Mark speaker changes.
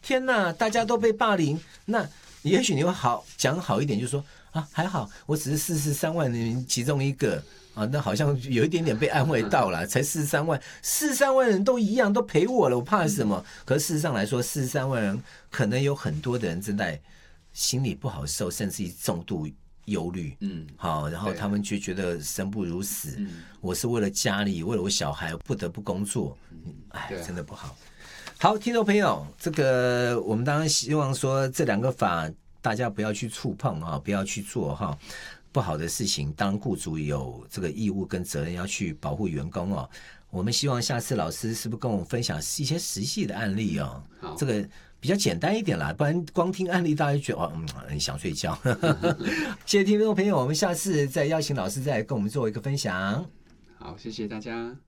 Speaker 1: 天哪，大家都被霸凌，那也许你会讲好一点，就说啊，还好，我只是43万人其中一个啊，那好像有一点点被安慰到了，才43万，43万人都一样，都陪我了，我怕什么？可是事实上来说，43万人可能有很多的人正在心里不好受，甚至于重度忧虑，好，然后他们就觉得生不如死，我是为了家里，为了我小孩不得不工作，真的不好。好，听众朋友，这个我们当然希望说这2个法大家不要去触碰哈，不要去做哈不好的事情。当然，雇主有这个义务跟责任要去保护员工哦。我们希望下次老师是不是跟我们分享一些实际的案例哦？这个比较简单一点啦，不然光听案例大家就觉得很想睡觉。谢谢听众朋友，我们下次再邀请老师再跟我们做一个分享。
Speaker 2: 好，谢谢大家。